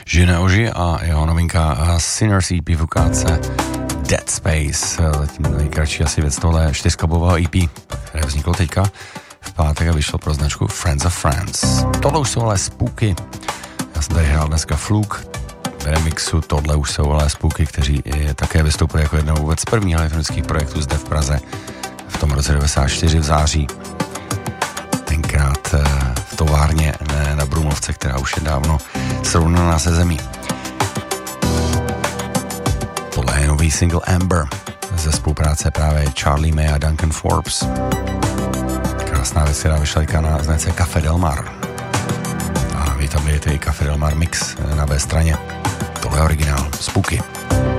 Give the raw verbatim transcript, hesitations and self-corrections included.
Žine Oži a jeho novinka Sinners E P v ukázce Dead Space, zatím nejkratší asi věc tohle čtyřkabového E P, které vzniklo teďka v pátek a vyšlo pro značku Friends of Friends. Tohle už jsou ale spooky. Já jsem tady hrál dneska Fluke v remixu, tohle už jsou ale spooky, kteří také vystoupili jako jednou vůbec z prvních elektronických projektů zde v Praze v tom roce devadesát čtyři v září. Tenkrát v továrně na Brumovce, která už je dávno srovnaná se zemí. Tohle je nový single Amber ze spolupráce právě Charlie May a Duncan Forbes. Krásná věc, která vyšla na značce Café Del Mar. A vy tam vidíte i Café Del Mar mix na B straně. Tohle je originál. Spooky.